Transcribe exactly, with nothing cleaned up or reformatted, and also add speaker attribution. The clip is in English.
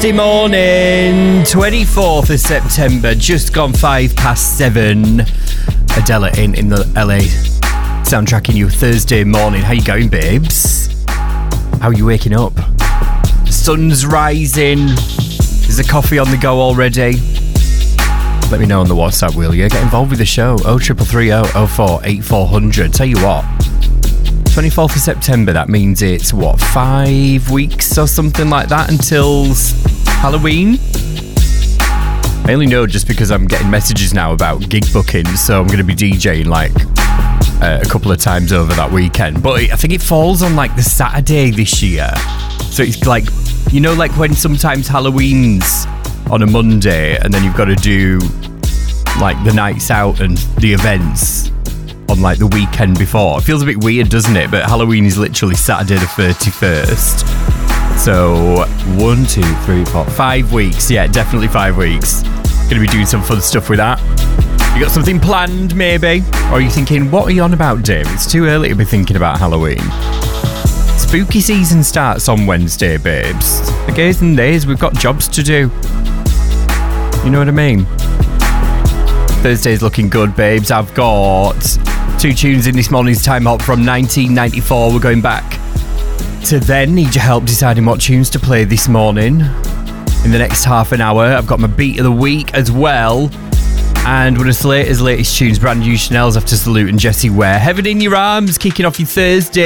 Speaker 1: Thursday morning, twenty-fourth of September, just gone five past seven. Adela in, in the L A soundtracking you Thursday morning. How you going, babes? How are you waking up? The sun's rising. Is the coffee on the go already? Let me know on the WhatsApp, will you? Get involved with the show. oh three three three oh oh four eight four hundred. Tell you what, twenty-fourth of September, that means it's, what, five weeks or something like that until Halloween? I only know just because I'm getting messages now about gig bookings, so I'm going to be DJing like uh, a couple of times over that weekend. But I think it falls on like the Saturday this year. So it's like, you know, like when sometimes Halloween's on a Monday and then you've got to do like the nights out and the events on like the weekend before. It feels a bit weird, doesn't it? But Halloween is literally Saturday the thirty-first. So one, two, three, four, five weeks. Yeah, definitely five weeks. Gonna be doing some fun stuff with that. You got something planned, maybe? Or are you thinking, what are you on about, Dave? It's too early to be thinking about Halloween. Spooky season starts on Wednesday, babes. The days and days, we've got jobs to do. You know what I mean? Thursday's looking good, babes. I've got two tunes in this morning's time hop from nineteen ninety-four. We're going back to then. Need your help deciding what tunes to play this morning. In the next half an hour, I've got my beat of the week as well. And one of Slater's latest tunes, brand new Chanel's After Salute and Jessie Ware. Heaven in Your Arms, kicking off your Thursday.